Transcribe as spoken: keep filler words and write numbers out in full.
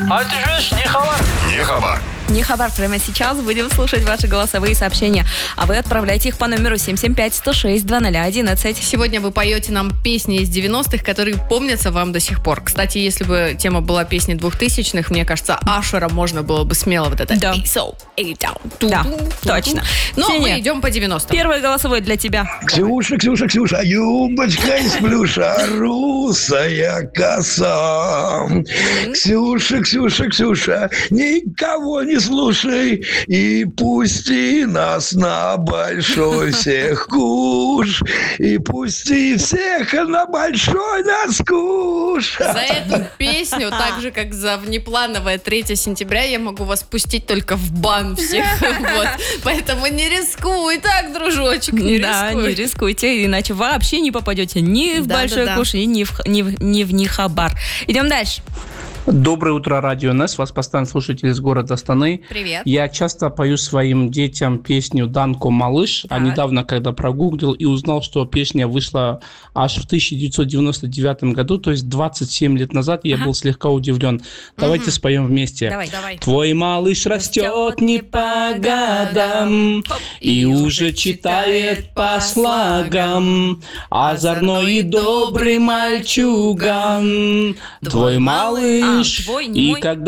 А ты же не хабар. Не хабар. Не хабар. Прямо сейчас будем слушать ваши голосовые сообщения. А вы отправляйте их по номеру семь семь пять сто шесть двадцать ноль одиннадцать. Сегодня вы поете нам песни из девяностых, которые помнятся вам до сих пор. Кстати, если бы тема была песни двухтысячных, мне кажется, Ашера можно было бы смело вот это. Да. So, Да, точно. Но Ксения, мы идем по девяностым. Первый голосовой для тебя. Ксюша, Ксюша, Ксюша, юбочка из плюша, русая коса. Ксюша, Ксюша, Ксюша, никого не слушай и пусти нас на большой всех куш. И пусти всех на большой нас куш. За эту песню, так же, как за внеплановое третьего сентября, я могу вас пустить только в бан всех. Вот. Поэтому не рискуй так, дружочек, не Да, рискуй. не рискуйте, иначе вообще не попадете ни в Да, большой да, да. куш, ни в, ни, в, ни в Нихабар. Идем дальше. Доброе утро, Радио НЕС. Вас постоянный слушатель из города Астаны. Привет. Я часто пою своим детям песню «Данко, малыш». А Так. недавно, когда прогуглил и узнал, что песня вышла аж в тысяча девятьсот девяносто девятом году, то есть двадцать семь лет назад, я Ага. был слегка удивлен. Давайте споем вместе. Давай. Давай. Твой малыш растет не по годам и уже читает по слогам. Озорной и добрый мальчуган. Твой малыш. А, твой, не И мой? когда